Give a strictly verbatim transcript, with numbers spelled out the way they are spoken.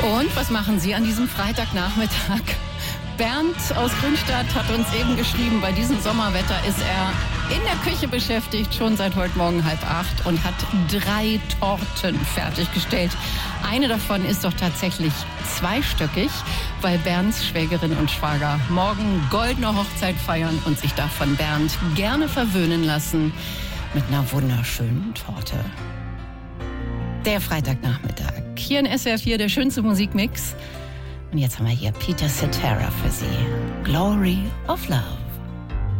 Und was machen Sie an diesem Freitagnachmittag? Bernd aus Grünstadt hat uns eben geschrieben, bei diesem Sommerwetter ist er in der Küche beschäftigt, schon seit heute Morgen halb acht und hat drei Torten fertiggestellt. Eine davon ist doch tatsächlich zweistöckig, weil Bernds Schwägerin und Schwager morgen goldene Hochzeit feiern und sich davon Bernd gerne verwöhnen lassen mit einer wunderschönen Torte. Der Freitagnachmittag. Hier in S W R vier der schönste Musikmix. Und jetzt haben wir hier Peter Cetera für Sie. Glory of Love.